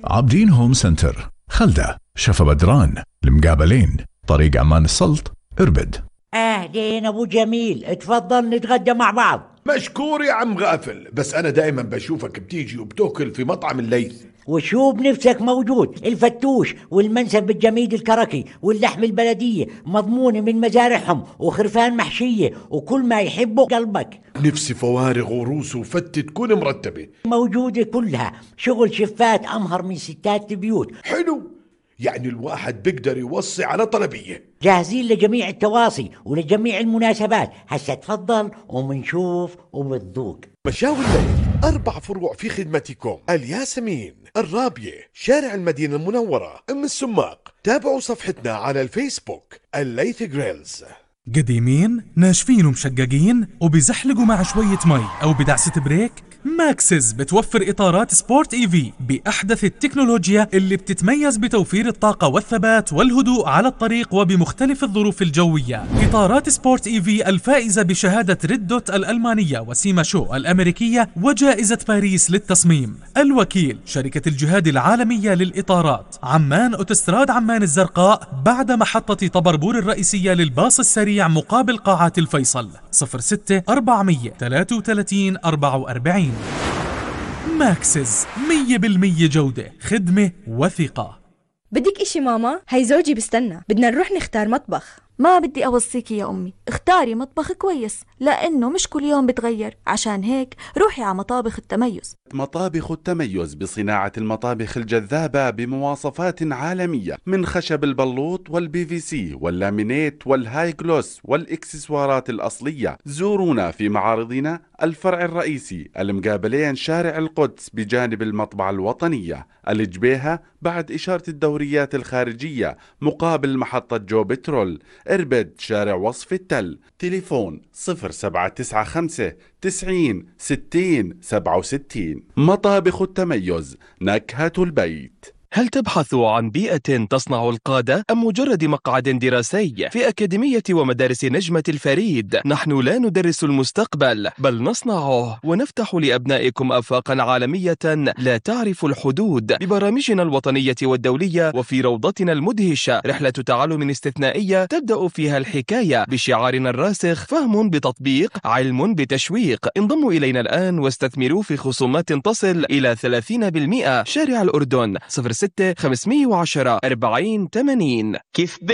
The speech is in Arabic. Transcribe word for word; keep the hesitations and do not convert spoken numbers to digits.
عابدين هوم سنتر، خلدة، شفا بدران، المقابلين، طريق عمان السلط، اربد. اهلين ابو جميل، اتفضل نتغدى مع بعض. مشكور يا عم غافل، بس انا دائما بشوفك بتيجي وبتاكل في مطعم الليث. وشو بنفسك موجود، الفتوش والمنسف الجميد الكركي واللحم البلدية مضمونة من مزارعهم وخرفان محشية وكل ما يحبه قلبك. نفسي فوارغ وروس وفتة تكون مرتبة موجودة كلها، شغل شفات أمهر من ستات البيوت. حلو، يعني الواحد بيقدر يوصي على طلبية. جاهزين لجميع التواصي ولجميع المناسبات، هسا تفضل ومنشوف وبتذوق. مشاوي الليل، أربع فروع في خدمتكم: الياسمين، الرابية، شارع المدينة المنورة، أم السماق. تابعوا صفحتنا على الفيسبوك الليث جريلز. قديمين ناشفين ومشققين وبيزحلقوا مع شوية مي أو بدعسة بريك؟ ماكسز بتوفر إطارات سبورت إيفي بأحدث التكنولوجيا اللي بتتميز بتوفير الطاقة والثبات والهدوء على الطريق وبمختلف الظروف الجوية. إطارات سبورت إيفي الفائزة بشهادة ريد دوت الألمانية وسيما شو الأمريكية وجائزة باريس للتصميم. الوكيل شركة الجهاد العالمية للإطارات، عمان أوتوستراد عمان الزرقاء بعد محطة طبربور الرئيسية للباص السريع مقابل قاعات الفيصل. صفر ستة أربعمية ثلاثة وثلاثين أربعة وأربعين. ماكسز، مية بالمية جودة، خدمة وثقة. بدك إشي ماما؟ هاي زوجي بستنى، بدنا نروح نختار مطبخ. ما بدي أوصيكي يا أمي، اختاري مطبخ كويس لأنه مش كل يوم بتغير، عشان هيك روحي على مطابخ التميز. مطابخ التميز بصناعة المطابخ الجذابة بمواصفات عالمية، من خشب البلوط والبي في سي واللامينيت والهاي جلوس والإكسسوارات الأصلية. زورونا في معارضنا: الفرع الرئيسي المقابلين شارع القدس بجانب المطبعة الوطنية، الجبيهة بعد إشارة الدوريات الخارجية مقابل محطة جو بترول، اربد شارع وصف التل. تليفون صفر سبعة تسعة خمسة تسعين ستين سبعة وستين. مطابخ التميز، نكهة البيت. هل تبحث عن بيئة تصنع القادة أم مجرد مقعد دراسي؟ في أكاديمية ومدارس نجمة الفريد نحن لا ندرس المستقبل بل نصنعه، ونفتح لأبنائكم آفاقا عالمية لا تعرف الحدود ببرامجنا الوطنية والدولية. وفي روضتنا المدهشة رحلة تعلم استثنائية تبدأ فيها الحكاية بشعارنا الراسخ: فهم بتطبيق، علم بتشويق. انضموا إلينا الآن واستثمروا في خصومات تصل إلى ثلاثين بالمئة. شارع الأردن، صفر ستة خمسمية وعشرة أربعين ثمانين. كيف